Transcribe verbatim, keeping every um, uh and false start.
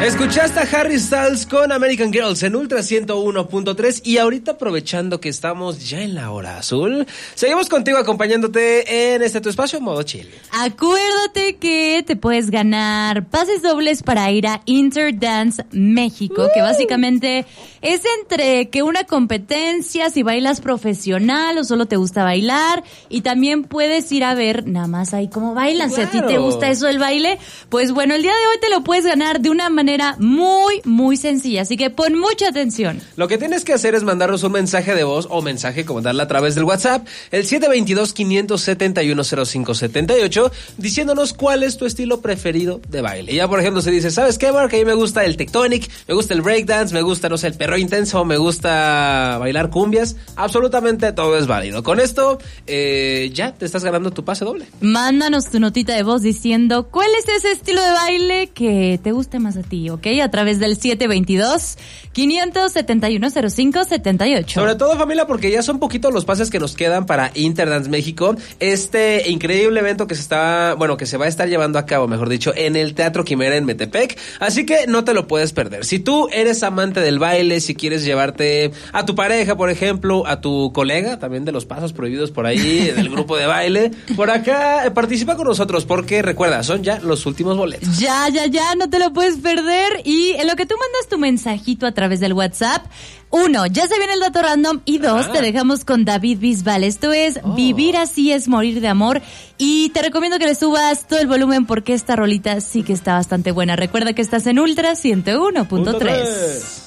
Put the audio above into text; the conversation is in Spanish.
Escuchaste a Harry Styles con American Girls en Ultra ciento uno punto tres y ahorita aprovechando que estamos ya en la hora azul, seguimos contigo acompañándote en este tu espacio modo chill. Acuérdate que te puedes ganar pases dobles para ir a Interdance México, uh. que básicamente es entre que una competencia, si bailas profesional o solo te gusta bailar, y también puedes ir a ver nada más ahí cómo bailan. Claro. Si a ti te gusta eso del baile, pues bueno, el día de hoy te lo puedes ganar de una manera muy, muy sencilla, así que pon mucha atención. Lo que tienes que hacer es mandarnos un mensaje de voz o mensaje como darla a través del WhatsApp, el siete dos dos, cinco siete uno, cero cinco siete ocho, diciéndonos cuál es tu estilo preferido de baile. Ya, por ejemplo, se dice, ¿sabes qué, Mark? A mí me gusta el tectonic, me gusta el breakdance, me gusta, no sé, el perreo intenso, me gusta bailar cumbias. Absolutamente todo es válido. Con esto, eh, ya te estás ganando tu pase doble. Mándanos tu notita de voz diciendo cuál es ese estilo de baile que te guste más a ti, ¿ok? A través del siete dos dos, cinco siete uno, cero cinco siete ocho. Sobre todo, familia, porque ya son poquitos los pases que nos quedan para Interdance México, este increíble evento que se está, bueno, que se va a estar llevando a cabo, mejor dicho, en el Teatro Quimera en Metepec, así que no te lo puedes perder. Si tú eres amante del baile, si quieres llevarte a tu pareja, por ejemplo, a tu colega, también de los pasos prohibidos por ahí, del grupo de baile, por acá, eh, participa con nosotros, porque recuerda, son ya los últimos boletos. Ya, ya, ya, no te lo puedes perder. Y en lo que tú mandas tu mensajito a través del WhatsApp, uno, ya se viene el dato random, y dos, ah. te dejamos con David Bisbal. Esto es oh. Vivir así es morir de amor, y te recomiendo que le subas todo el volumen porque esta rolita sí que está bastante buena. Recuerda que estás en Ultra ciento uno punto tres.